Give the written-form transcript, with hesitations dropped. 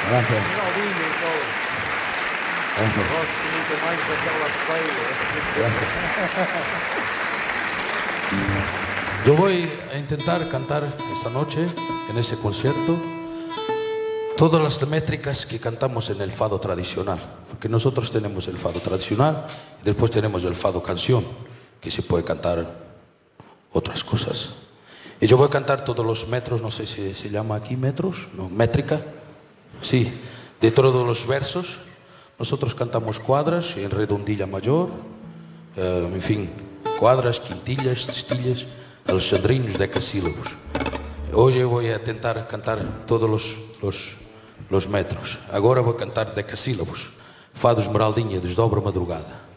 Gracias. Ronaldinho e todo. Gracias. Gosto muito mais daquela feia. Yo voy a intentar cantar esta noche, en ese concierto, todas las métricas que cantamos en el fado tradicional. Porque nosotros tenemos el fado tradicional y después tenemos el fado canción, que se puede cantar otras cosas. Y yo voy a cantar todos los metros, no sé si se llama aquí metros, no, métrica. Sí, de todos los versos. Nosotros cantamos cuadras en redondilla mayor, en fin, cuadras, quintillas, cestillas, alexandrinos, decasílabos. Hoy yo voy a intentar cantar todos los metros. Agora vou cantar decasílabos. Fado Esmeraldinha, desdobra madrugada.